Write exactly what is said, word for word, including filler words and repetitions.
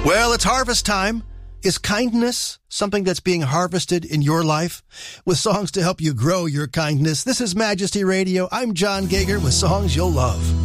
Well, it's harvest time. Is kindness something that's being harvested in your life? With songs to help you grow your kindness, this is Majesty Radio. I'm John Gager with songs you'll love.